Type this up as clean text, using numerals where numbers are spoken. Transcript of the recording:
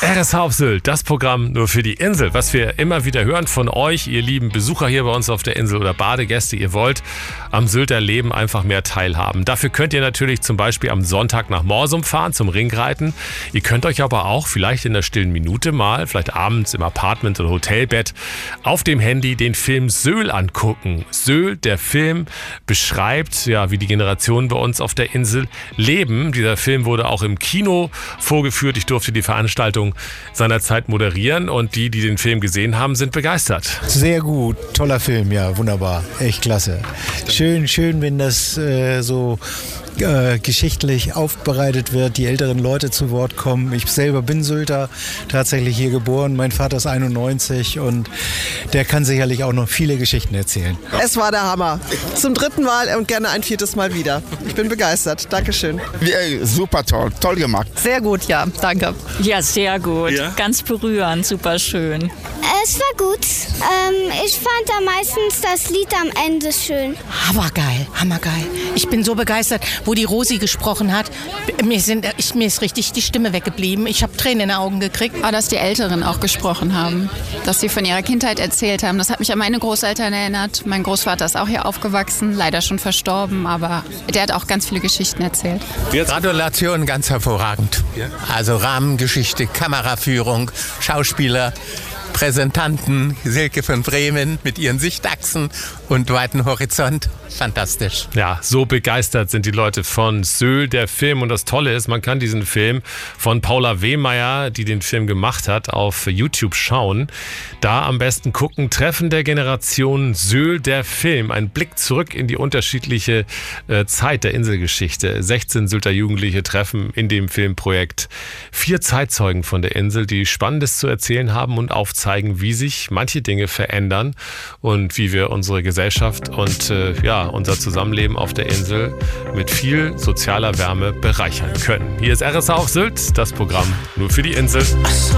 RSH auf Sylt, das Programm nur für die Insel. Was wir immer wieder hören von euch, ihr lieben Besucher hier bei uns auf der Insel oder Badegäste, ihr wollt am Sylter Leben einfach mehr teilhaben. Dafür könnt ihr natürlich zum Beispiel am Sonntag nach Morsum fahren zum Ringreiten. Ihr könnt euch aber auch vielleicht in der stillen Minute mal, vielleicht abends im Apartment- oder Hotelbett, auf dem Handy den Film Söhl angucken. Söhl, der Film, beschreibt, ja, wie die Generationen bei uns auf der Insel leben. Dieser Film wurde auch im Kino vorgeführt. Ich durfte die Veranstaltung seinerzeit moderieren und die den Film gesehen haben, sind begeistert. Sehr gut, toller Film, ja, wunderbar, echt klasse. Schön, wenn das so geschichtlich aufbereitet wird, die älteren Leute zu Wort kommen. Ich selber bin Sylter, tatsächlich hier geboren. Mein Vater ist 91 und der kann sicherlich auch noch viele Geschichten erzählen. Es war der Hammer. Zum 3. Mal und gerne ein 4. Mal wieder. Ich bin begeistert. Dankeschön. Super toll gemacht. Sehr gut, ja, danke. Ja, sehr gut. Ja? Ganz berührend, super schön. Es war gut. Ich fand am meisten das Lied am Ende schön. Hammergeil. Ich bin so begeistert, wo die Rosi gesprochen hat. Mir ist richtig die Stimme weggeblieben. Ich habe Tränen in den Augen gekriegt. Aber dass die Älteren auch gesprochen haben, dass sie von ihrer Kindheit erzählt haben, das hat mich an meine Großeltern erinnert. Mein Großvater ist auch hier aufgewachsen, leider schon verstorben, aber der hat auch ganz viele Geschichten erzählt. Gratulation, ganz hervorragend. Also Rahmengeschichte, Kameraführung, Schauspieler, Präsentanten, Silke von Bremen mit ihren Sichtachsen und weiten Horizont. Fantastisch. Ja, so begeistert sind die Leute von Söhl, der Film. Und das Tolle ist, man kann diesen Film von Paula Wehmeier, die den Film gemacht hat, auf YouTube schauen. Da am besten gucken, Treffen der Generation Söhl, der Film. Ein Blick zurück in die unterschiedliche Zeit der Inselgeschichte. 16 Sylter Jugendliche treffen in dem Filmprojekt 4 Zeitzeugen von der Insel, die Spannendes zu erzählen haben und aufzeigen, wie sich manche Dinge verändern und wie wir unsere Gesellschaft und unser Zusammenleben auf der Insel mit viel sozialer Wärme bereichern können. Hier ist RSH auf Sylt, das Programm nur für die Insel.